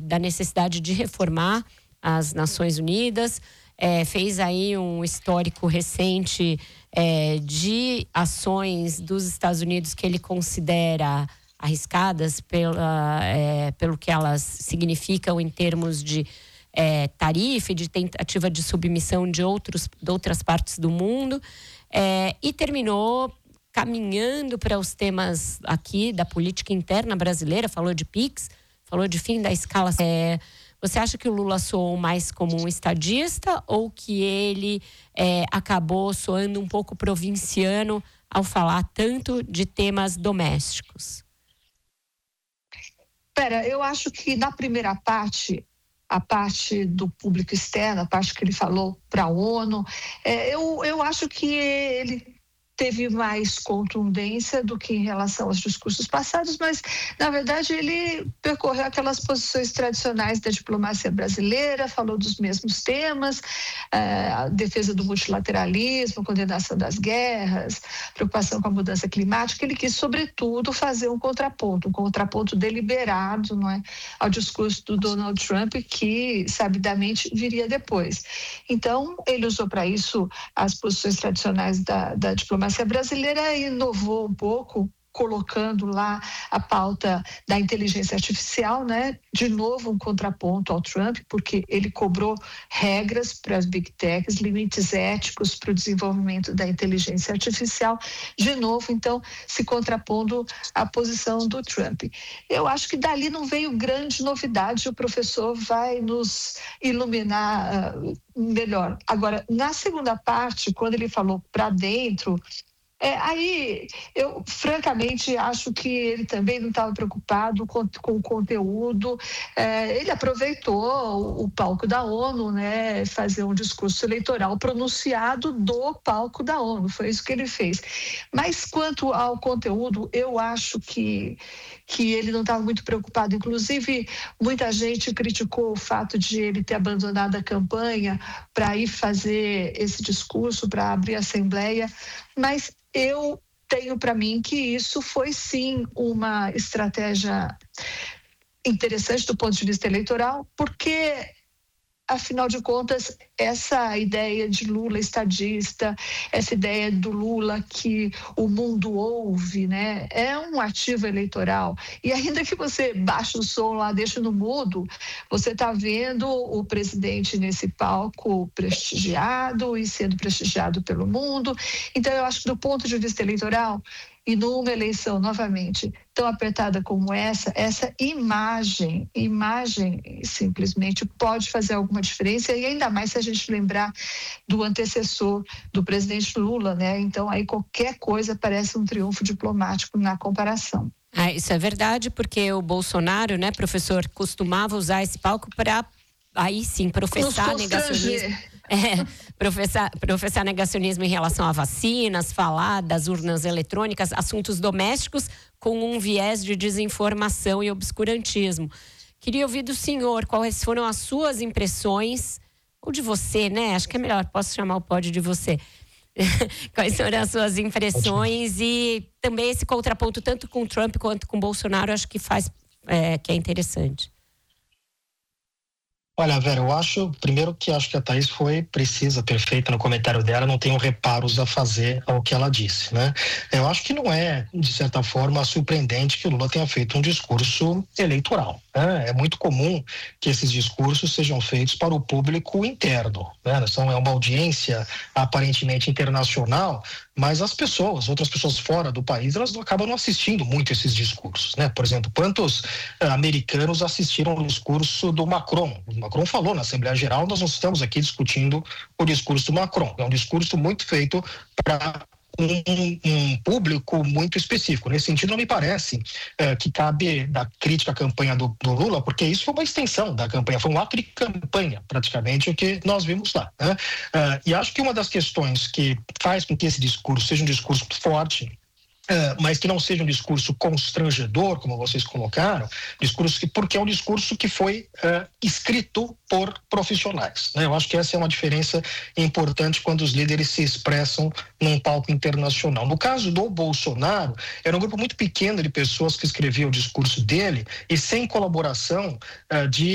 da necessidade de reformar as Nações Unidas, fez aí um histórico recente de ações dos Estados Unidos que ele considera arriscadas pelo que elas significam em termos de tarifa e de tentativa de submissão de outras partes do mundo, e terminou caminhando para os temas aqui da política interna brasileira. Falou de PIX, falou de fim da escala. Você acha que o Lula soou mais como um estadista ou que ele acabou soando um pouco provinciano ao falar tanto de temas domésticos? Eu acho que na primeira parte, a parte do público externo, a parte que ele falou para a ONU, eu acho que ele teve mais contundência do que em relação aos discursos passados, mas, na verdade, ele percorreu aquelas posições tradicionais da diplomacia brasileira, falou dos mesmos temas, a defesa do multilateralismo, condenação das guerras, preocupação com a mudança climática. Ele quis, sobretudo, fazer um contraponto deliberado, não é, ao discurso do Donald Trump, que, sabidamente, viria depois. Então, ele usou para isso as posições tradicionais da diplomacia brasileira, inovou um pouco, colocando lá a pauta da inteligência artificial, né? De novo um contraponto ao Trump, porque ele cobrou regras para as big techs, limites éticos para o desenvolvimento da inteligência artificial, de novo, então, se contrapondo à posição do Trump. Eu acho que dali não veio grande novidade, o professor vai nos iluminar melhor. Agora, na segunda parte, quando ele falou para dentro, aí eu francamente acho que ele também não estava preocupado com o conteúdo. Ele aproveitou o palco da ONU, né, fazer um discurso eleitoral pronunciado do palco da ONU, foi isso que ele fez. Mas quanto ao conteúdo, eu acho que ele não estava muito preocupado. Inclusive, muita gente criticou o fato de ele ter abandonado a campanha para ir fazer esse discurso, para abrir a Assembleia, mas eu tenho para mim que isso foi sim uma estratégia interessante do ponto de vista eleitoral, porque, afinal de contas, essa ideia de Lula estadista, essa ideia do Lula que o mundo ouve, né, é um ativo eleitoral. E ainda que você baixe o som lá, deixe no mudo, você está vendo o presidente nesse palco prestigiado e sendo prestigiado pelo mundo. Então, eu acho que do ponto de vista eleitoral, e numa eleição, novamente, tão apertada como essa imagem simplesmente pode fazer alguma diferença, e ainda mais se a gente lembrar do antecessor do presidente Lula, né? Então, aí qualquer coisa parece um triunfo diplomático na comparação. Isso é verdade, porque o Bolsonaro, né, professor, costumava usar esse palco para, aí sim, professar negacionismo. Professar negacionismo em relação a vacinas, falar das urnas eletrônicas, assuntos domésticos com um viés de desinformação e obscurantismo. Queria ouvir do senhor quais foram as suas impressões, ou de você, né? Acho que é melhor, posso chamar o pódio de você. Quais foram as suas impressões e também esse contraponto tanto com Trump quanto com Bolsonaro, acho que que é interessante. Olha, Vera, eu acho que a Thaís foi precisa, perfeita no comentário dela, não tenho reparos a fazer ao que ela disse, né? Eu acho que não é, de certa forma, surpreendente que o Lula tenha feito um discurso eleitoral, né? É muito comum que esses discursos sejam feitos para o público interno, né? É uma audiência aparentemente internacional, mas outras pessoas fora do país, elas acabam não assistindo muito esses discursos, né? Por exemplo, quantos americanos assistiram ao discurso do Macron? O Macron falou na Assembleia Geral, nós não estamos aqui discutindo o discurso do Macron, é um discurso muito feito para um público muito específico. Nesse sentido, não me parece que cabe da crítica à campanha do Lula, porque isso foi uma extensão da campanha, foi um ato de campanha, praticamente, o que nós vimos lá, né? E acho que uma das questões que faz com que esse discurso seja um discurso forte, mas que não seja um discurso constrangedor, como vocês colocaram, porque é um discurso que foi escrito por profissionais, né? Eu acho que essa é uma diferença importante quando os líderes se expressam num palco internacional. No caso do Bolsonaro, era um grupo muito pequeno de pessoas que escreviam o discurso dele e sem colaboração de